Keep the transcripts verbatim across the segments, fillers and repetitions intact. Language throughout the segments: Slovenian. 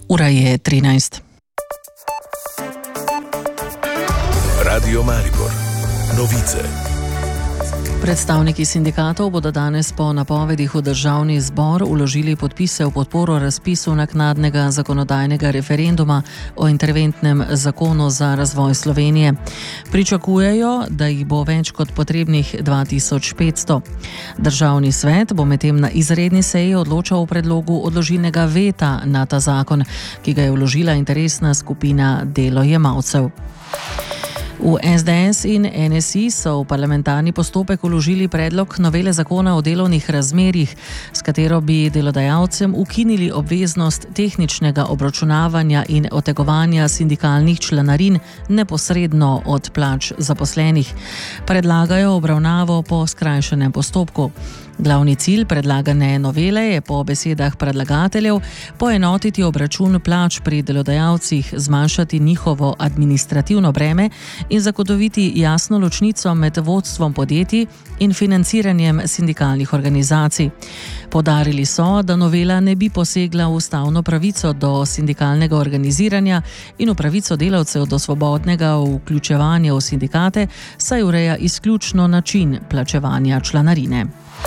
Ura je trinajst. Radio Maribor. Novice. Predstavniki sindikatov bodo danes po napovedih v državni zbor vložili podpise v podporo razpisu naknadnega zakonodajnega referenduma o interventnem zakonu za razvoj Slovenije. Pričakujejo, da jih bo več kot potrebnih dva tisoč petsto. Državni svet bo medtem na izredni seji odločal o predlogu odložilnega veta na ta zakon, ki ga je vložila interesna skupina delojemalcev. V es de es in en es i so v parlamentarni postopek vložili predlog novele zakona o delovnih razmerjih, s katero bi delodajalcem ukinili obveznost tehničnega obračunavanja in otegovanja sindikalnih članarin neposredno od plač zaposlenih. Predlagajo obravnavo po skrajšanem postopku. Glavni cilj predlagane novele je po besedah predlagateljev poenotiti obračun plač pri delodajalcih, zmanjšati njihovo administrativno breme in zagotoviti jasno ločnico med vodstvom podjetij in financiranjem sindikalnih organizacij. Poudarili so, da novela ne bi posegla v ustavno pravico do sindikalnega organiziranja in v pravico delavcev do svobodnega vključevanja v sindikate, saj ureja izključno način plačevanja članarine.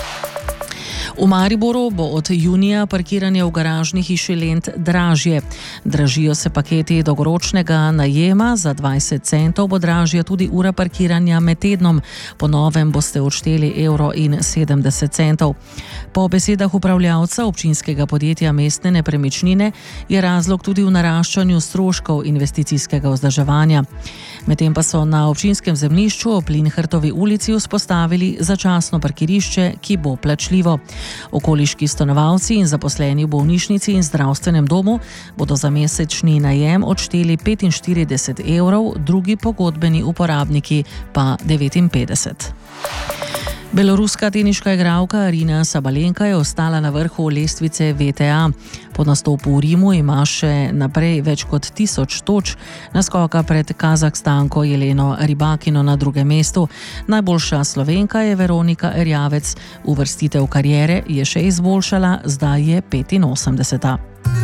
V Mariboru bo od junija parkiranje v garažni hiši Lent dražje. Dražijo se paketi dolgoročnega najema, za dvajset centov bo dražja tudi ura parkiranja med tednom. Po novem boste odšteli evro in sedemdeset centov. Po besedah upravljavca občinskega podjetja Mestne nepremičnine je razlog tudi v naraščanju stroškov investicijskega vzdrževanja. Medtem pa so na občinskem zemljišču ob Linhartovi ulici vzpostavili začasno parkirišče, ki bo plačljivo. Okoliški stanovalci in zaposleni v bolnišnici in zdravstvenem domu bodo za mesečni najem odšteli petinštirideset evrov, drugi pogodbeni uporabniki pa devetinpetdeset. Beloruska teniška igralka Arina Sabalenka je ostala na vrhu lestvice ve te a. Po nastopu v Rimu ima še naprej več kot tisoč točk, naskoka pred Kazahstanko Jeleno Rybakino na drugem mestu. Najboljša Slovenka je Veronika Erjavec, uvrstitev kariere je še izboljšala, zdaj je petinosemdeseta.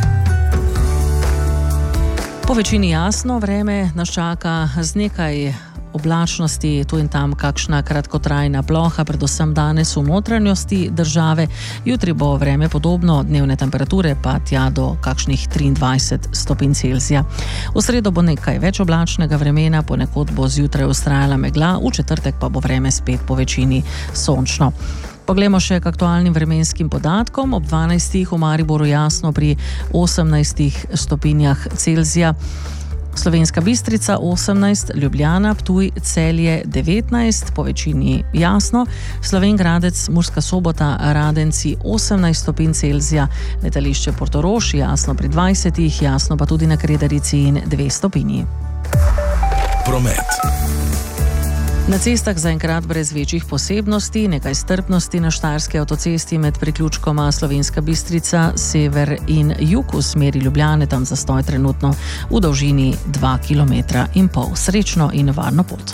Po večini jasno, vreme nas čaka z nekaj oblačnosti, tu in tam kakšna kratkotrajna ploha, predvsem danes v notranjosti države. Jutri bo vreme podobno, dnevne temperature pa tja do kakšnih triindvajset stopinj Celzija. V sredo bo nekaj več oblačnega vremena, ponekod bo zjutraj vztrajala megla, v četrtek pa bo vreme spet po večini sončno. Poglejmo še k aktualnim vremenskim podatkom. Ob dvanajstih v Mariboru jasno pri osemnajstih stopinjah Celzija. Slovenska Bistrica osemnajst, Ljubljana, Ptuj, Celje devetnajst, po večini jasno, Slovenj Gradec, Murska Sobota, Radenci osemnajst stopinj Celzija, letališče Portorož jasno pri dvajsetih, jasno pa tudi na Kredarici in dve stopinji. Promet. Na cestah zaenkrat brez večjih posebnosti, nekaj strpnosti na štajerski avtocesti med priključkoma Slovenska Bistrica, sever in jug v smeri Ljubljane, tam zastoj trenutno v dolžini dva kilometra in pol. Srečno in varno pot.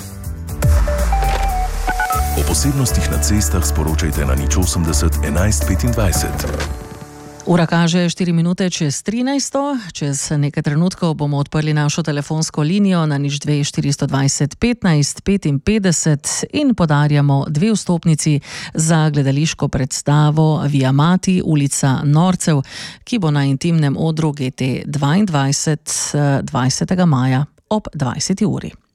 O posebnostih na cestah sporočajte na nič osemdeset enajst petindvajset. Ura kaže štiri minute čez trinajsto. Čez nekaj trenutkov bomo odprli našo telefonsko linijo na nič dve štiristo dvajset petnajst petinpetdeset in podarjamo dve vstopnici za gledališko predstavo Via Mati, ulica Norcev, ki bo na intimnem odru ge te dvaindvajset dvajsetega maja ob dvajseti uri.